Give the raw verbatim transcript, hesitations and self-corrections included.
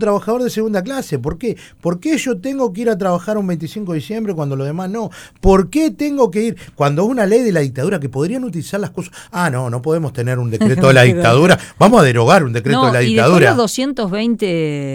trabajador de segunda clase. ¿Por qué? ¿Por qué yo tengo que ir a trabajar un veinticinco de diciembre cuando los demás no? ¿Por qué tengo que ir? Cuando es una ley de la dictadura que podrían utilizar las cosas. Ah, no, no podemos tener un decreto de la dictadura. Vamos a derogar un decreto no, de la y dictadura. después los doscientos veinte